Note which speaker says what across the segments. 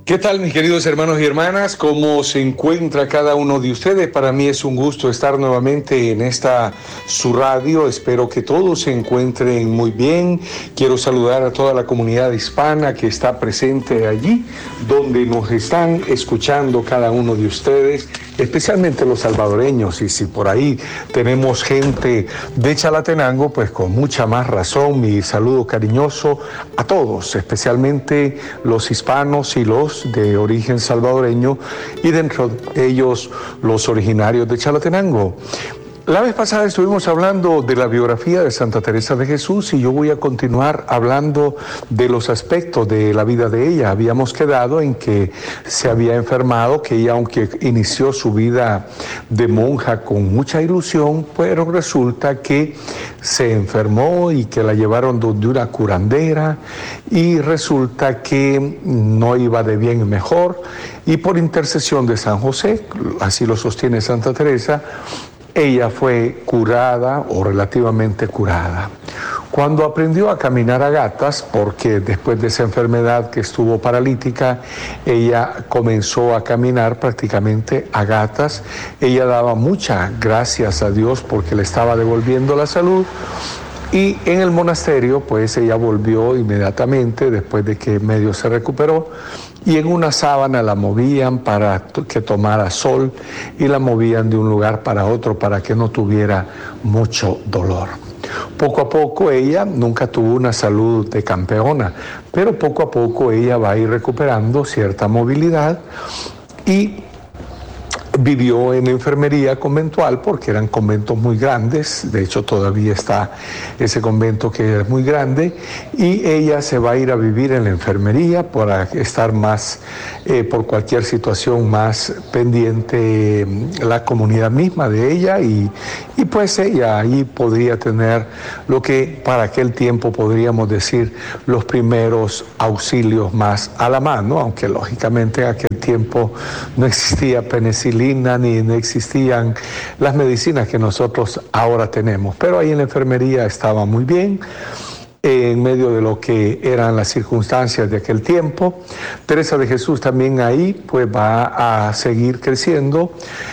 Speaker 1: ¿Qué tal, mis queridos hermanos y hermanas? ¿Cómo se encuentra cada uno de ustedes? Para mí es un gusto estar nuevamente en esta su radio. Espero que todos se encuentren muy bien. Quiero saludar a toda la comunidad hispana que está presente allí, donde nos están escuchando cada uno de ustedes, especialmente los salvadoreños. Y si por ahí tenemos gente de Chalatenango, pues con mucha más razón, mi saludo cariñoso a todos, especialmente los hispanos y los de origen salvadoreño, y dentro de ellos los originarios de Chalatenango. La vez pasada estuvimos hablando de la biografía de Santa Teresa de Jesús y yo voy a continuar hablando de los aspectos de la vida de ella. Habíamos quedado en que se había enfermado, que ella, aunque inició su vida de monja con mucha ilusión, pero resulta que se enfermó y que la llevaron donde una curandera y resulta que no iba de bien en mejor, y por intercesión de San José, así lo sostiene Santa Teresa, ella fue curada o relativamente curada. Cuando aprendió a caminar a gatas, porque después de esa enfermedad que estuvo paralítica, ella comenzó a caminar prácticamente a gatas. Ella daba muchas gracias a Dios porque le estaba devolviendo la salud. Y en el monasterio, pues ella volvió inmediatamente después de que medio se recuperó, y en una sábana la movían para que tomara sol y la movían de un lugar para otro para que no tuviera mucho dolor. Poco a poco ella nunca tuvo una salud de campeona, pero poco a poco ella va a ir recuperando cierta movilidad y vivió en enfermería conventual porque eran conventos muy grandes. De hecho todavía está ese convento que es muy grande, y ella se va a ir a vivir en la enfermería para estar más, por cualquier situación, más pendiente la comunidad misma de ella, y pues ella ahí podría tener lo que para aquel tiempo podríamos decir los primeros auxilios más a la mano, aunque lógicamente en aquel tiempo no existía penicilina ni no existían las medicinas que nosotros ahora tenemos, pero ahí en la enfermería estaba muy bien, en medio de lo que eran las circunstancias de aquel tiempo. Teresa de Jesús también ahí pues va a seguir creciendo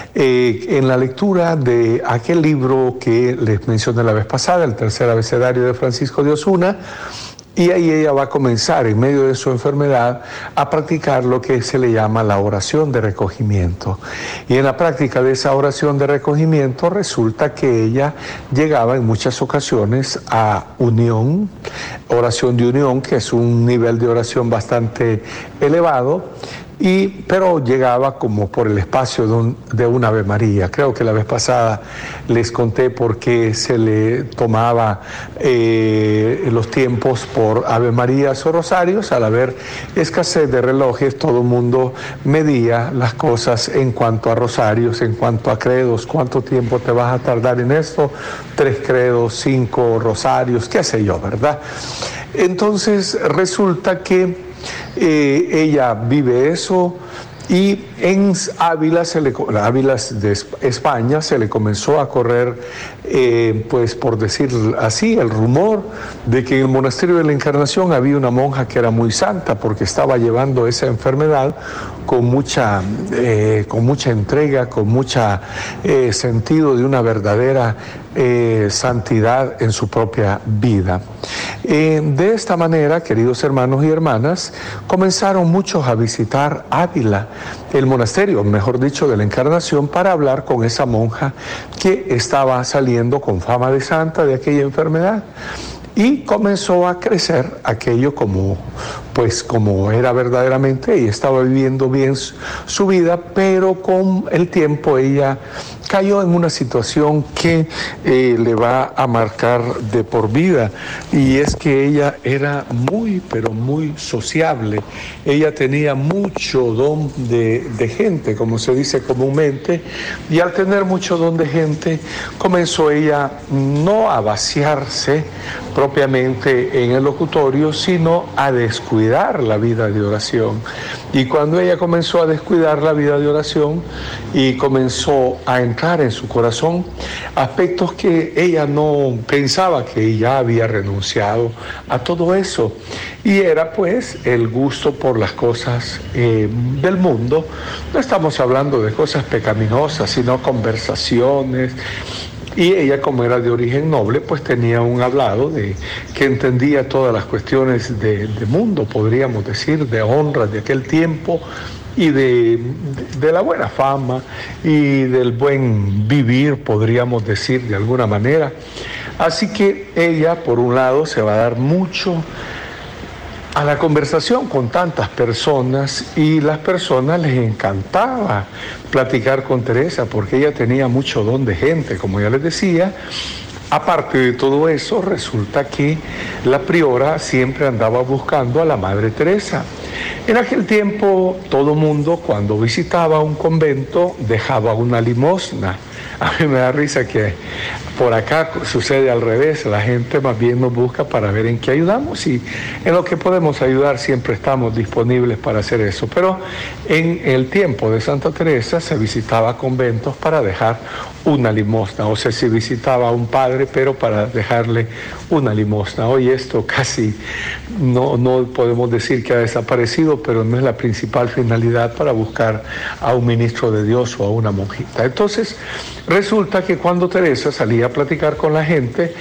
Speaker 1: en la lectura de aquel libro que les mencioné la vez pasada, el tercer abecedario de Francisco de Osuna. Y ahí ella va a comenzar, en medio de su enfermedad, a practicar lo que se le llama la oración de recogimiento. Y en la práctica de esa oración de recogimiento resulta que ella llegaba en muchas ocasiones a unión, oración de unión, que es un nivel de oración bastante elevado, pero llegaba como por el espacio de un Ave María. Creo que la vez pasada les conté por qué se le tomaba los tiempos por Ave Marías o rosarios. Al haber escasez de relojes, todo el mundo medía las cosas en cuanto a rosarios, en cuanto a credos. ¿Cuánto tiempo te vas a tardar en esto? 3 credos, 5 rosarios, qué sé yo, ¿verdad? Entonces resulta que ella vive eso, y en Ávila, de España, se le comenzó a correr, pues por decir así, el rumor de que en el monasterio de la Encarnación había una monja que era muy santa porque estaba llevando esa enfermedad con mucha entrega, con mucho sentido de una verdadera santidad en su propia vida. De esta manera, queridos hermanos y hermanas, comenzaron muchos a visitar Ávila, el monasterio, mejor dicho, de la Encarnación, para hablar con esa monja que estaba saliendo con fama de santa de aquella enfermedad. Y comenzó a crecer aquello como era verdaderamente, y estaba viviendo bien su vida, pero con el tiempo ella cayó en una situación que le va a marcar de por vida, y es que ella era muy, pero muy sociable. Ella tenía mucho don de gente, como se dice comúnmente, y al tener mucho don de gente, comenzó ella no a vaciarse propiamente en el locutorio, sino a descuidar la vida de oración. Y cuando ella comenzó a descuidar la vida de oración y comenzó a entrar encontrar en su corazón aspectos que ella no pensaba, que ya había renunciado a todo eso. Y era pues el gusto por las cosas del mundo. No estamos hablando de cosas pecaminosas, sino conversaciones. Y ella, como era de origen noble, pues tenía un hablado de que entendía todas las cuestiones de mundo, podríamos decir, de honra de aquel tiempo y de la buena fama y del buen vivir, podríamos decir de alguna manera. Así que ella, por un lado, se va a dar mucho a la conversación con tantas personas, y las personas les encantaba platicar con Teresa porque ella tenía mucho don de gente, como ya les decía. Aparte de todo eso, resulta que la priora siempre andaba buscando a la Madre Teresa. En aquel tiempo, todo mundo, cuando visitaba un convento, dejaba una limosna. A mí me da risa que por acá sucede al revés, la gente más bien nos busca para ver en qué ayudamos, y en lo que podemos ayudar siempre estamos disponibles para hacer eso. Pero en el tiempo de Santa Teresa se visitaba conventos para dejar una limosna, o sea, se visitaba a un padre, pero para dejarle una limosna. Hoy esto casi no podemos decir que ha desaparecido, pero no es la principal finalidad para buscar a un ministro de Dios o a una monjita. Entonces, resulta que cuando Teresa salía a platicar con la gente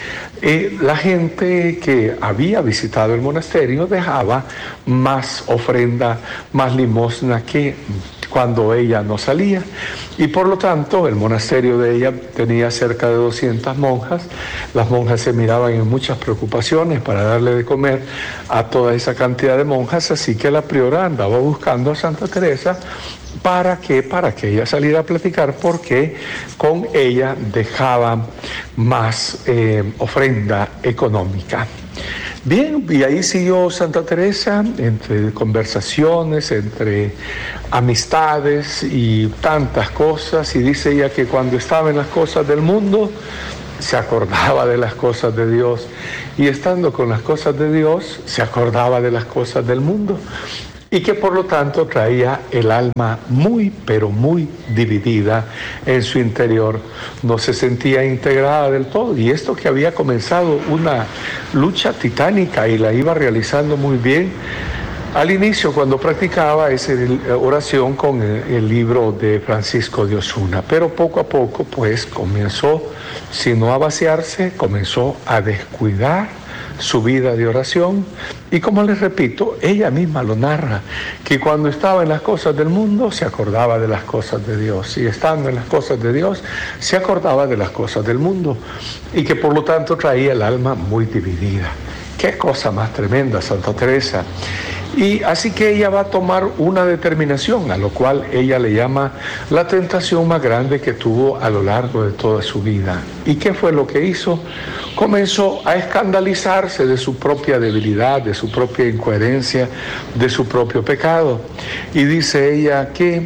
Speaker 1: que había visitado el monasterio dejaba más ofrenda, más limosna que cuando ella no salía, y por lo tanto el monasterio de ella tenía cerca de 200 monjas. Las monjas se miraban en muchas preocupaciones para darle de comer a toda esa cantidad de monjas, así que la priora andaba buscando a Santa Teresa. ¿Para qué? Para que ella saliera a platicar, porque con ella dejaba más ofrenda económica. Bien, y ahí siguió Santa Teresa, entre conversaciones, entre amistades y tantas cosas, y dice ella que cuando estaba en las cosas del mundo, se acordaba de las cosas de Dios, y estando con las cosas de Dios, se acordaba de las cosas del mundo, y que por lo tanto traía el alma muy, pero muy dividida en su interior. No se sentía integrada del todo, y esto que había comenzado una lucha titánica y la iba realizando muy bien al inicio, cuando practicaba esa oración con el libro de Francisco de Osuna, pero poco a poco pues comenzó, si no a vaciarse, comenzó a descuidar su vida de oración. Y como les repito, ella misma lo narra, que cuando estaba en las cosas del mundo se acordaba de las cosas de Dios, y estando en las cosas de Dios se acordaba de las cosas del mundo, y que por lo tanto traía el alma muy dividida. Qué cosa más tremenda, Santa Teresa. Y así que ella va a tomar una determinación, a lo cual ella le llama la tentación más grande que tuvo a lo largo de toda su vida. ¿Y qué fue lo que hizo? Comenzó a escandalizarse de su propia debilidad, de su propia incoherencia, de su propio pecado. Y dice ella que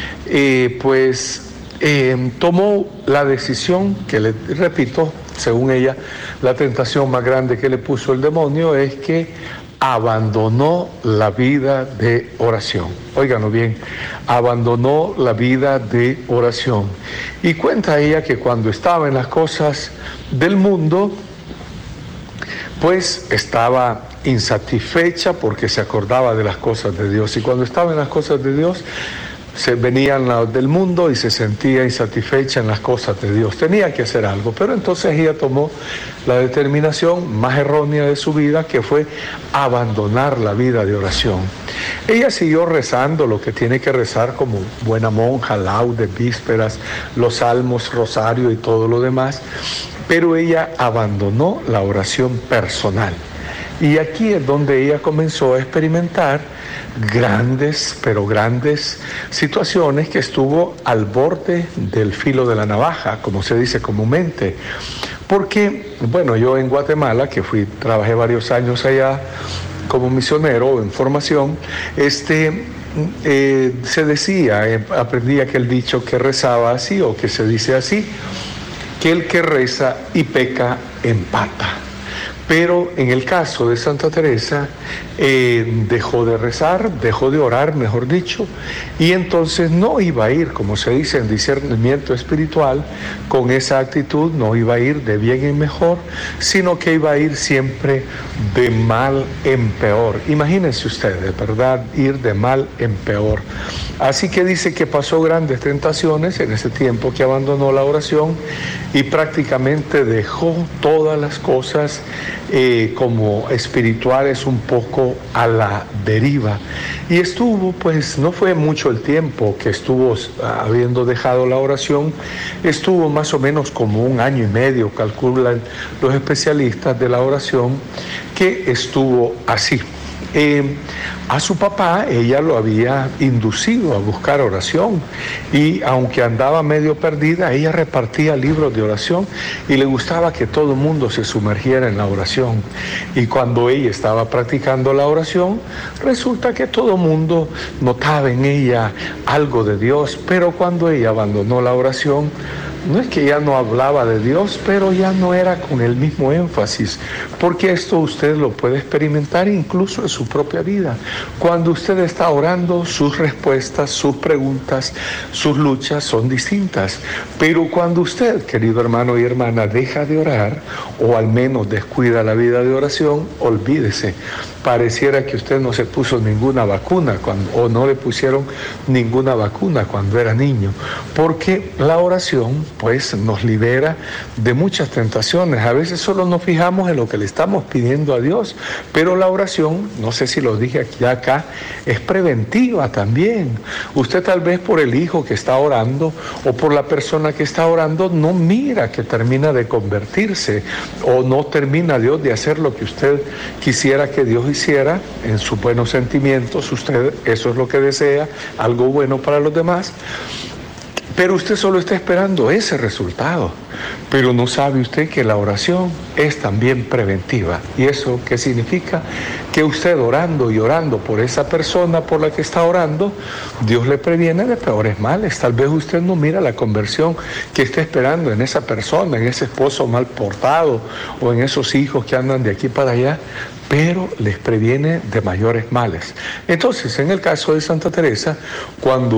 Speaker 1: tomó la decisión que, le repito, según ella, la tentación más grande que le puso el demonio es que abandonó la vida de oración. Óiganlo bien, abandonó la vida de oración. Y cuenta ella que cuando estaba en las cosas del mundo, pues estaba insatisfecha porque se acordaba de las cosas de Dios. Y cuando estaba en las cosas de Dios, se venían las del mundo y se sentía insatisfecha en las cosas de Dios. Tenía que hacer algo, pero entonces ella tomó la determinación más errónea de su vida, que fue abandonar la vida de oración. Ella siguió rezando lo que tiene que rezar como buena monja, laudes, vísperas, los salmos, rosario y todo lo demás, pero ella abandonó la oración personal. Y aquí es donde ella comenzó a experimentar grandes, pero grandes situaciones, que estuvo al borde del filo de la navaja, como se dice comúnmente. Porque, bueno, yo en Guatemala, que trabajé varios años allá como misionero en formación, se decía, aprendí aquel dicho que rezaba así, o que se dice así, que el que reza y peca empata. Pero en el caso de Santa Teresa, dejó de rezar, dejó de orar, mejor dicho, y entonces no iba a ir, como se dice en discernimiento espiritual, con esa actitud, no iba a ir de bien en mejor, sino que iba a ir siempre de mal en peor. Imagínense ustedes, ¿verdad? Ir de mal en peor. Así que dice que pasó grandes tentaciones en ese tiempo que abandonó la oración y prácticamente dejó todas las cosas como espirituales un poco a la deriva. Y estuvo, pues no fue mucho el tiempo que estuvo habiendo dejado la oración, estuvo más o menos como 1 año y medio, calculan los especialistas de la oración, que estuvo así. A su papá ella lo había inducido a buscar oración y aunque andaba medio perdida, ella repartía libros de oración y le gustaba que todo el mundo se sumergiera en la oración. Y cuando ella estaba practicando la oración, resulta que todo el mundo notaba en ella algo de Dios, pero cuando ella abandonó la oración, no es que ya no hablaba de Dios, pero ya no era con el mismo énfasis, porque esto usted lo puede experimentar incluso en su propia vida. Cuando usted está orando, sus respuestas, sus preguntas, sus luchas son distintas. Pero cuando usted, querido hermano y hermana, deja de orar, o al menos descuida la vida de oración, olvídese. Pareciera que usted no se puso ninguna vacuna o no le pusieron ninguna vacuna cuando era niño, porque la oración pues nos libera de muchas tentaciones. A veces solo nos fijamos en lo que le estamos pidiendo a Dios, pero la oración, no sé si lo dije acá, es preventiva también. Usted tal vez por el hijo que está orando o por la persona que está orando no mira que termina de convertirse o no termina Dios de hacer lo que usted quisiera que Dios hiciera en sus buenos sentimientos. Usted eso es lo que desea, algo bueno para los demás, pero usted solo está esperando ese resultado. Pero no sabe usted que la oración es también preventiva. ¿Y eso qué significa? Que usted orando y orando por esa persona por la que está orando, Dios le previene de peores males. Tal vez usted no mira la conversión que está esperando en esa persona, en ese esposo mal portado o en esos hijos que andan de aquí para allá, pero les previene de mayores males. Entonces, en el caso de Santa Teresa, cuando